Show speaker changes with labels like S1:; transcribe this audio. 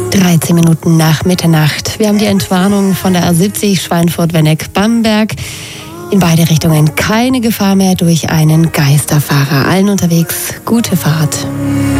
S1: 13 Minuten nach Mitternacht. Wir haben die Entwarnung von der A70 Schweinfurt-Wenneck-Bamberg. In beide Richtungen keine Gefahr mehr durch einen Geisterfahrer. Allen unterwegs gute Fahrt.